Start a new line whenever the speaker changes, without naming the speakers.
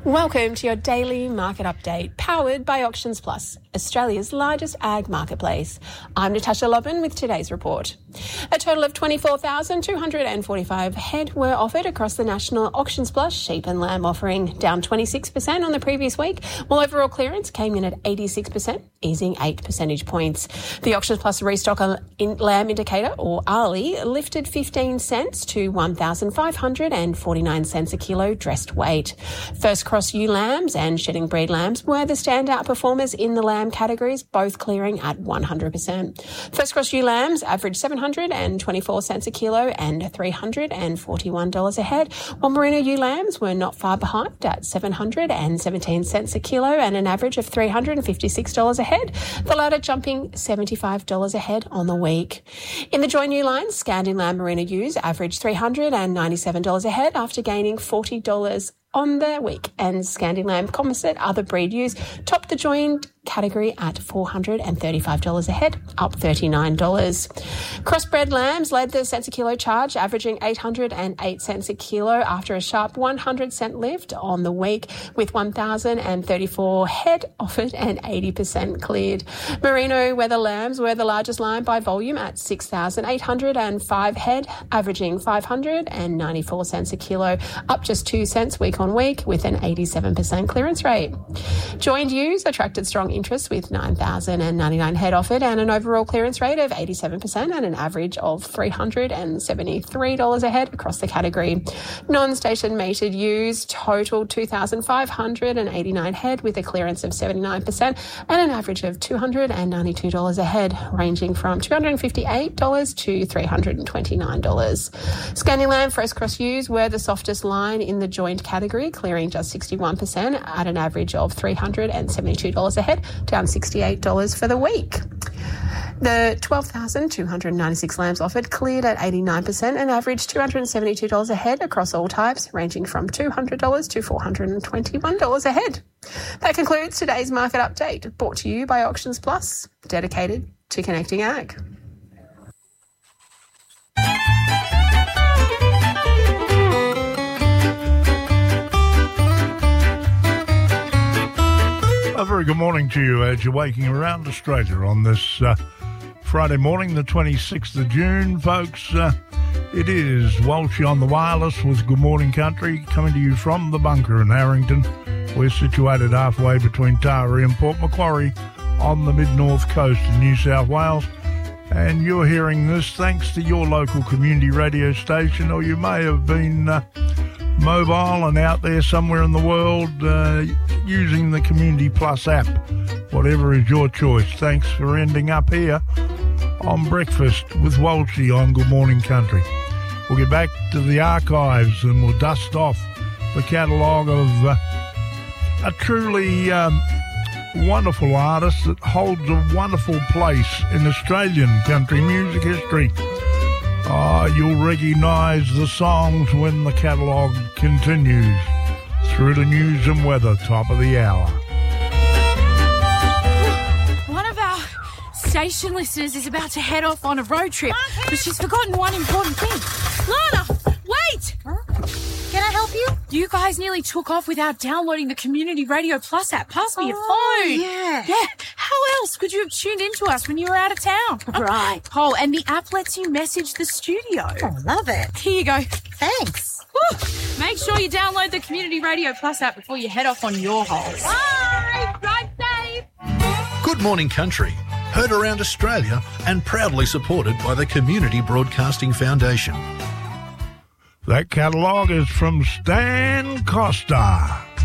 Welcome to your daily market update, powered by Auctions Plus, Australia's largest ag marketplace. I'm Natasha Lobban with today's report. A total of 24,245 head were offered across the national Auctions Plus sheep and lamb offering, down 26% on the previous week, while overall clearance came in at 86%, easing 8 percentage points. The Auctions Plus restock lamb indicator, or ARLI, lifted 15 cents to 1,549 cents a kilo dressed weight. First cross ewe lambs and shedding breed lambs were the standout performers in the lamb categories, both clearing at 100%. First cross ewe lambs averaged 724 cents a kilo and $341 a head, while merino ewe lambs were not far behind at 717 cents a kilo and an average of $356 a head, the latter jumping $75 a head on the week. In the join ewe lines, Scandin lamb merino ewes averaged $397 a head after gaining $40 on the week, and Scandi lamb composite other breed ewes topped the joined category at $435 a head, up $39. Crossbred lambs led the cents a kilo charge, averaging 808 cents a kilo after a sharp 100 cent lift on the week, with 1,034 head offered and 80% cleared. Merino weather lambs were the largest line by volume at 6,805 head, averaging 594 cents a kilo, up just 2 cents week on week, with an 87% clearance rate. Joined ewes attracted strong interest, with 9,099 head offered and an overall clearance rate of 87% and an average of $373 a head across the category. Non-station metered ewes totaled 2,589 head, with a clearance of 79% and an average of $292 a head, ranging from $258 to $329. Scandi lamb first cross ewes were the softest line in the joined category, clearing just 61% at an average of $372 a head, down $68 for the week. The 12,296 lambs offered cleared at 89% and averaged $272 a head across all types, ranging from $200 to $421 a head. That concludes today's market update, brought to you by Auctions Plus, dedicated to connecting ag.
A very good morning to you as you're waking around Australia on this Friday morning, the 26th of June. Folks, it is Walshy on the wireless with Good Morning Country, coming to you from the bunker in Harrington. We're situated halfway between Taree and Port Macquarie on the mid-north coast of New South Wales. And you're hearing this thanks to your local community radio station, or you may have been mobile and out there somewhere in the world using the Community Plus app. Whatever is your choice. Thanks for ending up here on Breakfast with Walshy on Good Morning Country. We'll get back to the archives and we'll dust off the catalogue of a truly wonderful artist that holds a wonderful place in Australian country music history. You'll recognise the songs when the catalogue continues through the news and weather, top of the hour.
One of our station listeners is about to head off on a road trip, but she's forgotten one important thing. Lana, wait!
Huh? Can I help you?
You guys nearly took off without downloading the Community Radio Plus app. Pass me your phone.
Yeah.
How else could you have tuned into us when you were out of town?
Right.
Oh, and the app lets you message the studio.
Oh, love it.
Here you go.
Thanks.
Woo. Make sure you download the Community Radio Plus app before you head off on your holes.
Bye. Drive safe.
Good Morning Country, heard around Australia and proudly supported by the Community Broadcasting Foundation.
That catalogue is from Stan Costa.